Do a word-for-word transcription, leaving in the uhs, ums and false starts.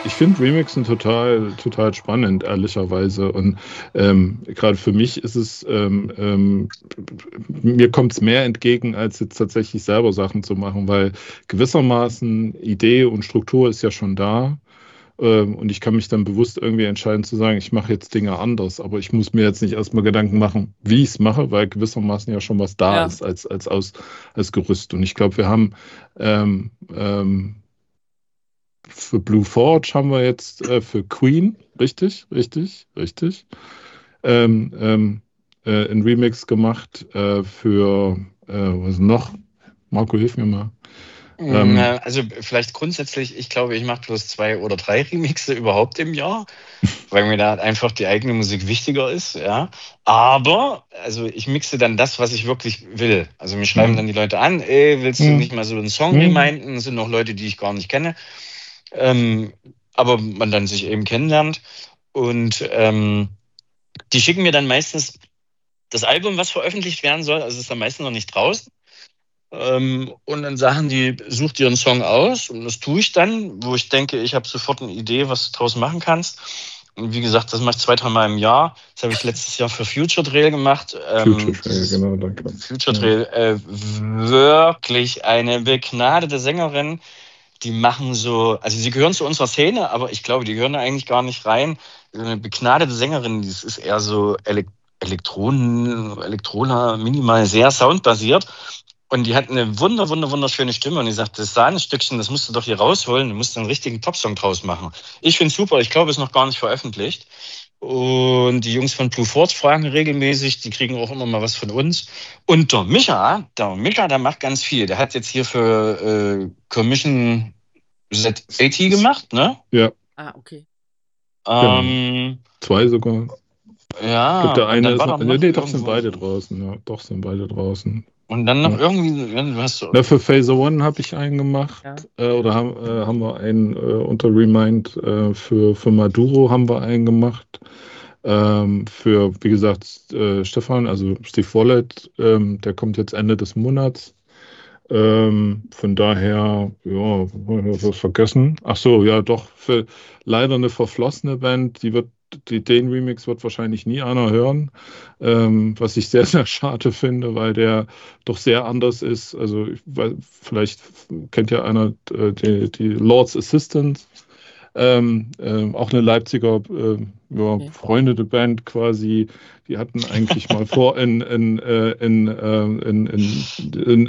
ich finde Remixen total, total spannend, ehrlicherweise. Und ähm, gerade für mich ist es, ähm, ähm, mir kommt es mehr entgegen, als jetzt tatsächlich selber Sachen zu machen, weil gewissermaßen Idee und Struktur ist ja schon da. Ähm, und ich kann mich dann bewusst irgendwie entscheiden zu sagen, ich mache jetzt Dinge anders, aber ich muss mir jetzt nicht erstmal Gedanken machen, wie ich es mache, weil gewissermaßen ja schon was da Ja. ist als, als, aus, als Gerüst. Und ich glaube, wir haben ähm, ähm, für Blue Forge haben wir jetzt äh, für Queen, richtig, richtig, richtig, ähm, ähm, äh, einen Remix gemacht äh, für, äh, was noch? Marco, hilf mir mal. Mm, Ähm, äh, Also vielleicht grundsätzlich, ich glaube, ich mache bloß zwei oder drei Remixe überhaupt im Jahr, weil mir da einfach die eigene Musik wichtiger ist, ja. Aber, also ich mixe dann das, was ich wirklich will. Also mir schreiben hm, dann die Leute an, ey, willst du hm, nicht mal so einen Song hm, reminden? Das sind noch Leute, die ich gar nicht kenne. Ähm, aber man dann sich eben kennenlernt. Und ähm, die schicken mir dann meistens das Album, was veröffentlicht werden soll, also ist dann meistens noch nicht draußen. Ähm, und dann sagen die, such dir einen Song aus und das tue ich dann, wo ich denke, ich habe sofort eine Idee, was du draus machen kannst. Und wie gesagt, das mache ich zwei, dreimal im Jahr. Das habe ich letztes Jahr für Future Trail gemacht. Future Ähm, das Trail, ist genau, danke. Future Ja. Trail, äh, wirklich eine begnadete Sängerin. Die machen so, also sie gehören zu unserer Szene, aber ich glaube, die gehören da eigentlich gar nicht rein. Eine begnadete Sängerin, das ist eher so Elek Elektronen, Elektroner, minimal sehr soundbasiert. Und die hat eine wunder, wunder, wunderschöne Stimme. Und die sagt, das Sahnestückchen, das musst du doch hier rausholen. Du musst einen richtigen Popsong draus machen. Ich finde es super. Ich glaube, es ist noch gar nicht veröffentlicht. Und die Jungs von Blue Force fragen regelmäßig. Die kriegen auch immer mal was von uns. Und der Micha, der Micha, der macht ganz viel. Der hat jetzt hier für äh, Commission Z achtzig gemacht, ne? Ja, Ah, okay. genau. Ähm, Zwei sogar. Ich glaube, ja, der und eine dann ist war noch. doch Nee, noch nee, doch sind irgendwo. beide draußen. Ja, doch sind beide draußen. Und dann noch Ja. irgendwie, ja, du hast Na, so. für Phaser One habe ich einen gemacht. Ja. Äh, oder haben, äh, haben wir einen äh, unter Remind äh, für, für Maduro haben wir einen gemacht. Ähm, für, wie gesagt, äh, Stefan, also Steve Wallet, ähm, der kommt jetzt Ende des Monats. Ähm, von daher, ja, was vergessen. Ach so, ja, doch, für, leider eine verflossene Band, die wird, die, den Remix wird wahrscheinlich nie einer hören, ähm, was ich sehr, sehr schade finde, weil der doch sehr anders ist. Also, ich, weil, vielleicht kennt ja einer äh, die, die Lord's Assistant. Ähm, ähm, auch eine Leipziger äh, ja, Okay. befreundete Band quasi. Die hatten eigentlich mal vor, in, in, äh, in, äh, in, in, in